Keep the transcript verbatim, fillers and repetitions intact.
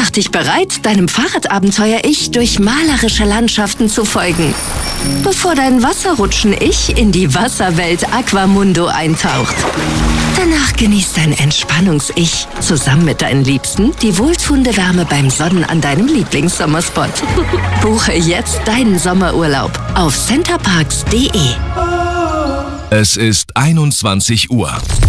Mach dich bereit, deinem Fahrradabenteuer-Ich durch malerische Landschaften zu folgen, bevor dein Wasserrutschen-Ich in die Wasserwelt Aquamundo eintaucht. Danach genießt dein Entspannungs-Ich zusammen mit deinen Liebsten die wohltuende Wärme beim Sonnen an deinem Lieblingssommerspot. Buche jetzt deinen Sommerurlaub auf centerparks punkt de. Es ist einundzwanzig Uhr.